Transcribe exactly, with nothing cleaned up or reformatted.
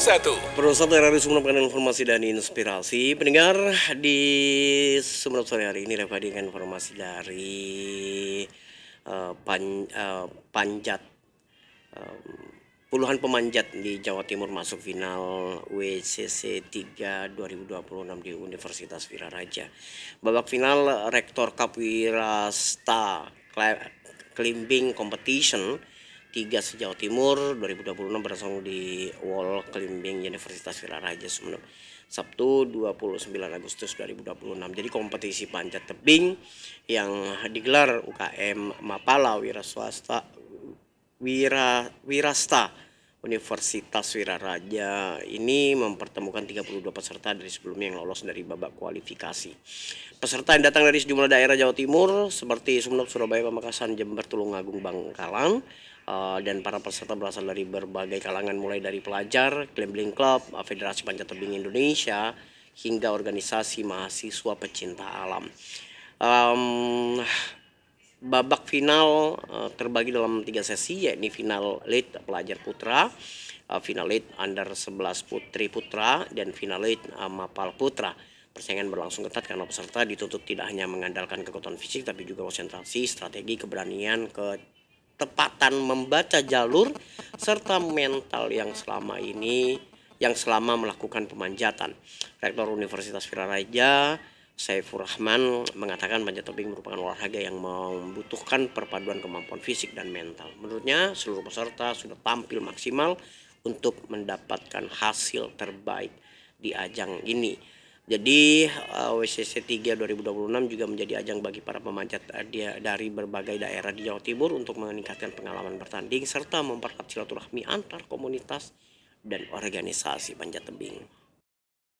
satu. Perusahaan dari Sumeneb dengan informasi dan inspirasi. Pendengar di Sumeneb sore hari ini dapat dengan informasi dari uh, pan, uh, panjat uh, puluhan pemanjat di Jawa Timur masuk final W C C tiga dua ribu dua puluh enam di Universitas Wiraraja. Babak final Rektor Cup Wirasta Climbing Competition tiga se-Jawa Timur dua ribu dua puluh enam berlangsung di Wall Climbing Universitas Wiraraja Sumeneb Sabtu dua puluh sembilan Agustus dua ribu dua puluh enam. Jadi kompetisi panjat tebing yang digelar U K M Mapala Wira Swasta Wira Wirasta Universitas Wiraraja ini mempertemukan tiga puluh dua peserta dari sebelumnya yang lolos dari babak kualifikasi. Peserta yang datang dari sejumlah daerah Jawa Timur seperti Sumeneb, Surabaya, Pamekasan, Jember, Tulungagung, Bangkalan. Uh, dan para peserta berasal dari berbagai kalangan mulai dari pelajar, Climbing Club, Federasi Panjat Tebing Indonesia, hingga organisasi mahasiswa pecinta alam. Um, babak final uh, terbagi dalam tiga sesi, yakni final lead pelajar putra, uh, final lead under sebelas putri putra, dan final lead uh, mapal putra. Persaingan berlangsung ketat karena peserta dituntut tidak hanya mengandalkan kekuatan fisik tapi juga konsentrasi, strategi, keberanian, ke tepatan membaca jalur, serta mental yang selama ini yang selama melakukan pemanjatan. Rektor Universitas Wiraraja Saifur Rahman mengatakan panjat tebing merupakan olahraga yang membutuhkan perpaduan kemampuan fisik dan mental. Menurutnya seluruh peserta sudah tampil maksimal untuk mendapatkan hasil terbaik di ajang ini. Jadi uh, W C C tiga dua ribu dua puluh enam juga menjadi ajang bagi para pemanjat uh, dia, dari berbagai daerah di Jawa Timur untuk meningkatkan pengalaman bertanding serta memperkuat silaturahmi antar komunitas dan organisasi panjat tebing.